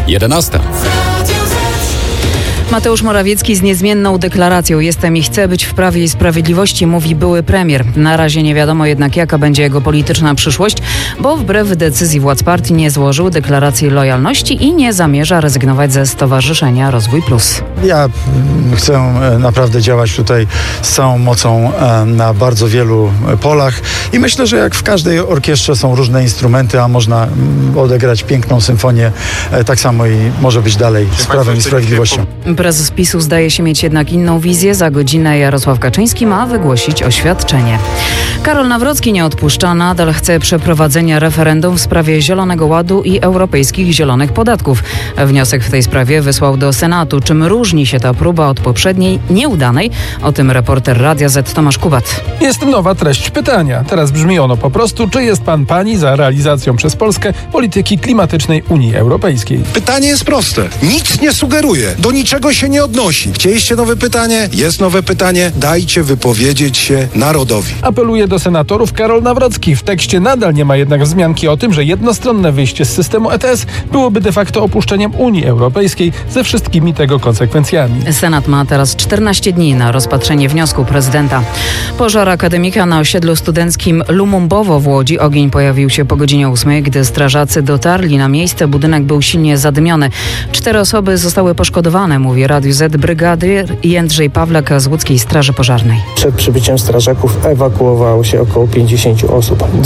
11. Mateusz Morawiecki z niezmienną deklaracją "Jestem i chcę być w Prawie i Sprawiedliwości", mówi były premier. Na razie nie wiadomo jednak, jaka będzie jego polityczna przyszłość, bo wbrew decyzji władz partii nie złożył deklaracji lojalności i nie zamierza rezygnować ze Stowarzyszenia Rozwój Plus. Ja chcę naprawdę działać tutaj z całą mocą na bardzo wielu polach i myślę, że jak w każdej orkiestrze są różne instrumenty, a można odegrać piękną symfonię, tak samo i może być dalej z Prawem i Sprawiedliwością. Prezes PiS-u zdaje się mieć jednak inną wizję. Za godzinę Jarosław Kaczyński ma wygłosić oświadczenie. Karol Nawrocki nie odpuszcza. Nadal chce przeprowadzenia referendum w sprawie Zielonego Ładu i europejskich zielonych podatków. Wniosek w tej sprawie wysłał do Senatu. Czym różni się ta próba od poprzedniej, nieudanej? O tym reporter Radia Z Tomasz Kubat. Jest nowa treść pytania. Teraz brzmi ono po prostu: czy jest pani za realizacją przez Polskę polityki klimatycznej Unii Europejskiej? Pytanie jest proste. Nic nie sugeruje. Do niczego się nie odnosi. Chcieliście nowe pytanie? Jest nowe pytanie. Dajcie wypowiedzieć się narodowi. Apeluje do senatorów Karol Nawrocki. W tekście nadal nie ma jednak wzmianki o tym, że jednostronne wyjście z systemu ETS byłoby de facto opuszczeniem Unii Europejskiej ze wszystkimi tego konsekwencjami. Senat ma teraz 14 dni na rozpatrzenie wniosku prezydenta. Pożar akademika na osiedlu studenckim Lumumbowo w Łodzi. Ogień pojawił się po godzinie 8, gdy strażacy dotarli na miejsce. Budynek był silnie zadymiony. 4 osoby zostały poszkodowane, mówi Radiu Z brygadyr Jędrzej Pawlak z łódzkiej Straży Pożarnej. Przed przybyciem strażaków ewakuowało się około 50 osób.